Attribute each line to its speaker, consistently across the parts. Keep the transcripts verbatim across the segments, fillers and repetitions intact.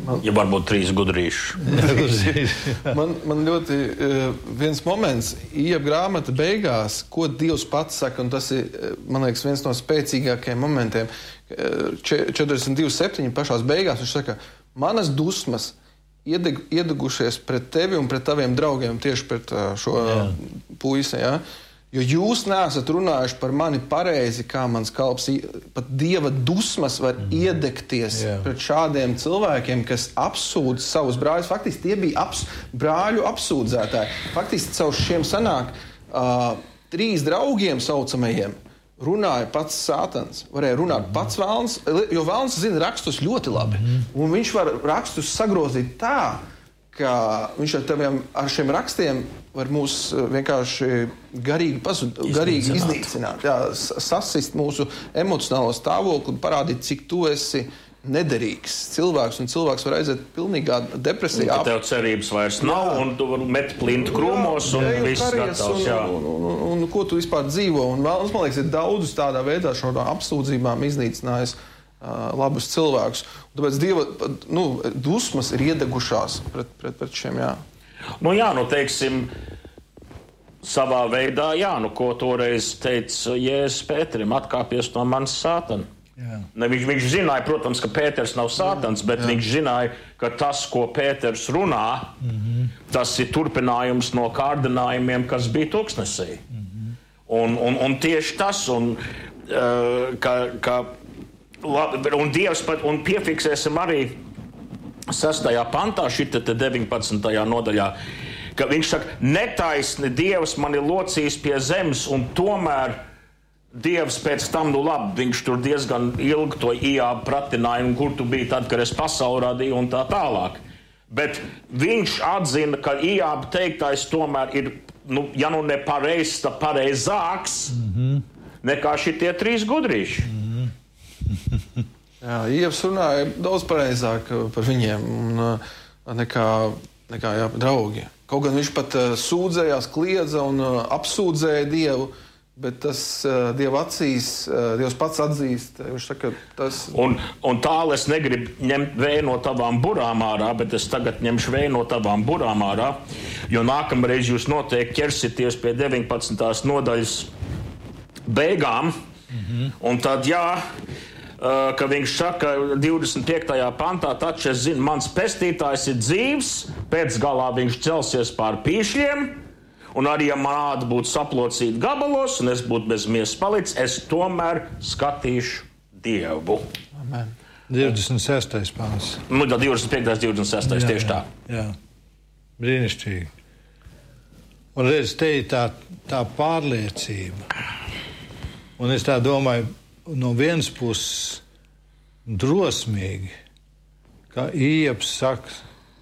Speaker 1: Man,
Speaker 2: ja varbūt trīs gudrīši.
Speaker 1: man, man ļoti uh, viens moments, Ieba grāmata beigās, ko Dievs pats saka, un tas ir, man liekas, viens no spēcīgākajiem momentiem. četrdesmit divi septiņi pašās beigās viņš saka, manas dusmas iedeg, iedegušies pret tevi un pret taviem draugiem, tieši pret uh, šo Jā. puisi, ja? Jo jūs neesat runājuši par mani pareizi, kā mans kalps. Pat Dieva dusmas var mm. iedegties yeah. pret šādiem cilvēkiem, kas apsūdz savus brāļus. Faktiski tie bija aps, brāļu apsūdzētāji. Faktiski caur šiem sanāk uh, trīs draugiem saucamajiem runāja pats Sātans. Varēja runāt mm. pats Velns, jo Velns zina rakstus ļoti labi. Mm. Un viņš var rakstus sagrozīt tā, ka viņš ar, taviem, ar šiem rakstiem var mūs vienkārši garīgi, pazud, garīgi iznīcināt, jā, sasist mūsu emocionālo stāvokli, parādīt, cik tu esi nederīgs cilvēks, un cilvēks var aiziet pilnīgā depresijā.
Speaker 2: Un tev cerības vairs nav, jā. Un tu vari met plintu krūmos, un jā, viss gatavs, jā.
Speaker 1: Un, un, un, un, un ko tu vispār dzīvo? Un vēl, man liekas, ir daudzus tādā veidā šo apsūdzībām iznīcinājis uh, labus cilvēkus. Un tāpēc Dieva nu, dusmas ir iedegušās pret, pret, pret šiem, jā.
Speaker 2: Nu jā, nu teiksim, savā veidā, jā, nu ko toreiz teica Jēzus Pēterim, atkāpies no manis Sātana. Ne, viņš, viņš zināja, protams, ka Pēters nav Sātans, bet jā. Viņš zināja, ka tas, ko Pēters runā, mm-hmm. tas ir turpinājums no kārdinājumiem, kas bija tūkstnesī. Mm-hmm. Un, un, un tieši tas, un, uh, ka, ka, un Dievs pat, un piefiksēsim arī sestajā pantā, šita te deviņpadsmitajā nodaļā, ka viņš saka, netaisni Dievs mani locīs pie zemes, un tomēr Dievs pēc tam, nu labi, viņš tur diezgan ilgi to Iābu pratināja, un kur tu biji tad, kad es pasauli radīju, un tā tālāk. Bet viņš atzina, ka Iāba teiktais tomēr ir, nu, ja nu ne pareizs, tad pareizāks, mm-hmm. nekā šitie trīs gudrīši.
Speaker 1: Mm-hmm. Jā, Iebs runāja daudz pareizāk par viņiem nekā, nekā jā, draugi. Kaut gan viņš pat uh, sūdzējās, kliedza un uh, apsūdzēja Dievu, bet tas uh, Dieva acīs, uh, Dievs pats atzīst. Viņš saka, tas...
Speaker 2: Un, un tāl es negribu ņemt vēju no tavām burām ārā, bet es tagad ņemšu vēju no tavām burām ārā, jo nākamreiz jūs noteikti ķersities pie deviņpadsmitās nodaļas beigām, mm-hmm. un tad jā... Uh, ka viņš saka divdesmit piektajā pantā, taču es zinu, mans pestītājs ir dzīvs, pēc galā viņš celsies pār pīšļiem, un arī, ja man āda būtu saplocīta gabalos, un es būtu bez miesas palicis, es tomēr skatīšu Dievu.
Speaker 1: Amen.
Speaker 3: divdesmit sestais pants.
Speaker 2: Nu, tā divdesmit piektais, divdesmit sestais, tieši tā.
Speaker 3: Jā, brīnišķīgi. Un redz, te ir tā, tā pārliecība. Un es tā domāju, no vienas puses drosmīgi, kā Iebs saka,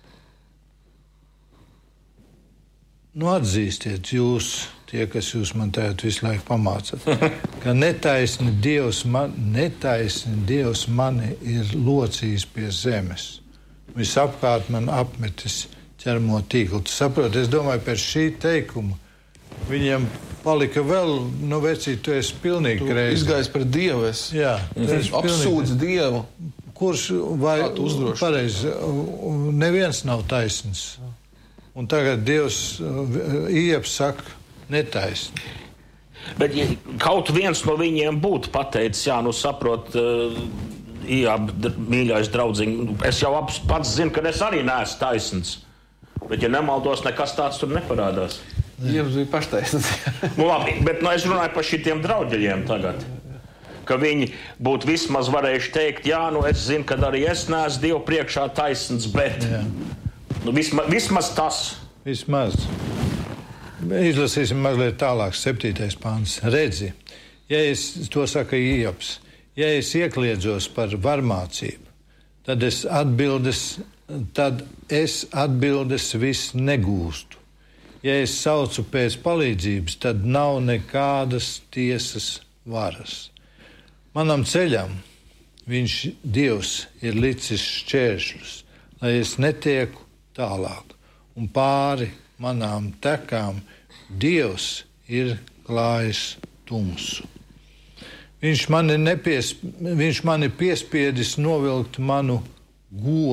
Speaker 3: nu atzīstiet jūs, tie, kas jūs man tēt visu laiku pamācat, ka netaisni Dievs, man, netaisni Dievs mani ir locījis pie zemes. Visapkārt man apmetis ķermo tīklu. Tu saproti, es domāju, pēc šī teikuma viņiem palika vēl, nu, vecīt, tu esi pilnīgi kreizi.
Speaker 1: Tu izgājis pret Dievu esi.
Speaker 3: Jā.
Speaker 1: Mm-hmm. Apsūdz Dievu.
Speaker 3: Kurš vai pareizi, neviens nav taisns. Un tagad Dievs Iebs saka, netaisni.
Speaker 2: Bet ja kaut viens no viņiem būtu pateicis, jā, nu saprot, uh, Iāba, mīļais draudziņ, es jau pats zinu, ka es arī neesmu taisns. Bet, ja nemaldos, nekas tāds tur neparādās.
Speaker 1: Dievs bija paštaisns.
Speaker 2: Nu labi, bet nu, es runāju par šitiem draudžeļiem tagad. Ka viņi būtu vismaz varējuši teikt, jā, nu es zinu, ka arī es neesmu Dievu priekšā taisns, bet nu, vismaz, vismaz tas.
Speaker 3: Vismaz. Izlasīsim mazliet tālāk, septītais pāns. Redzi, ja es, to saka Iebs, ja es iekliedzos par varmācību, tad es atbildes, tad es atbildes viss negūstu. Ja es saucu pēc palīdzības, tad nav nekādas tiesas varas. Manam ceļam viņš, Dievs, ir licis šķēršļus, lai es netieku tālāk. Un pāri manām tekām Dievs ir klājis tumsu. Viņš mani, nepies, viņš mani piespiedis novilkt manu godu.